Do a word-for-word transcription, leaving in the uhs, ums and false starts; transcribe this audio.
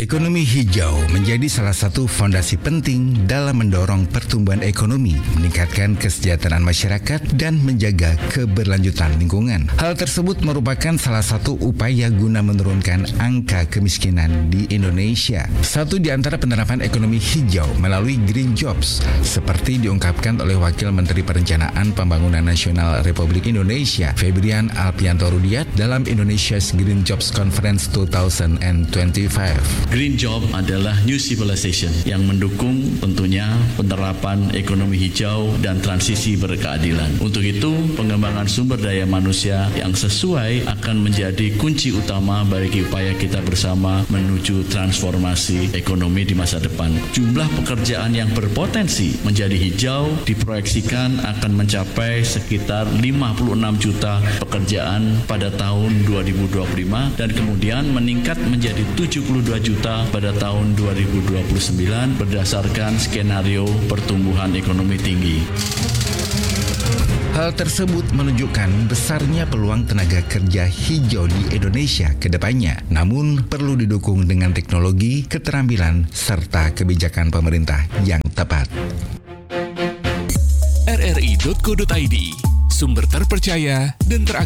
Ekonomi hijau menjadi salah satu fondasi penting dalam mendorong pertumbuhan ekonomi, meningkatkan kesejahteraan masyarakat, dan menjaga keberlanjutan lingkungan. Hal tersebut merupakan salah satu upaya guna menurunkan angka kemiskinan di Indonesia. Satu di antara penerapan ekonomi hijau melalui Green Jobs, seperti diungkapkan oleh Wakil Menteri Perencanaan Pembangunan Nasional Republik Indonesia, Febrian Alpianto Rudiat, dalam Indonesia's Green Jobs Conference dua ribu dua puluh lima. Green Job adalah New Civilization yang mendukung tentunya penerapan ekonomi hijau dan transisi berkeadilan. Untuk itu, pengembangan sumber daya manusia yang sesuai akan menjadi kunci utama bagi upaya kita bersama menuju transformasi ekonomi di masa depan. Jumlah pekerjaan yang berpotensi menjadi hijau diproyeksikan akan mencapai sekitar lima puluh enam juta pekerjaan pada tahun dua ribu dua puluh lima dan kemudian meningkat menjadi tujuh puluh dua juta pada tahun dua ribu dua puluh sembilan berdasarkan skenario pertumbuhan ekonomi tinggi. Hal tersebut menunjukkan besarnya peluang tenaga kerja hijau di Indonesia ke depannya. Namun perlu didukung dengan teknologi, keterampilan, serta kebijakan pemerintah yang tepat. r r i titik co titik i d, sumber terpercaya dan teraktual.